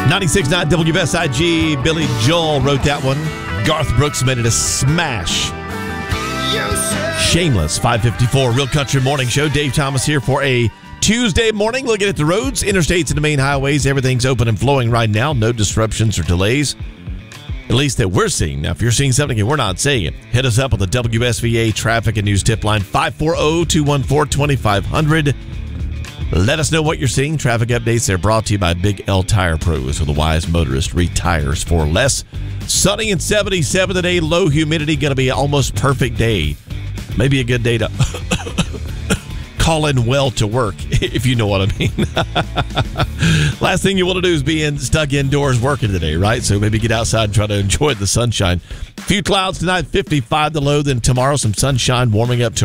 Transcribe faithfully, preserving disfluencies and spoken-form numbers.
ninety-six point nine W S I G. Billy Joel wrote that one. Garth Brooks made it a smash. Shameless, five fifty-four, Real Country Morning Show. Dave Thomas here for a Tuesday morning. Looking at the roads, interstates, and the main highways. Everything's open and flowing right now. No disruptions or delays, at least that we're seeing. Now, if you're seeing something and we're not seeing it, hit us up on the W S V A Traffic and News Tip Line, five four zero, two one four, two five zero zero. Let us know what you're seeing. Traffic updates are brought to you by Big L Tire Pros, where the wise motorist retires for less. Sunny and seventy-seven today. Low humidity. Going to be an almost perfect day. Maybe a good day to call in well to work, if you know what I mean. Last thing you want to do is be in, stuck indoors working today, right? So maybe get outside and try to enjoy the sunshine. Few clouds tonight, fifty-five the low. Then tomorrow, some sunshine warming up to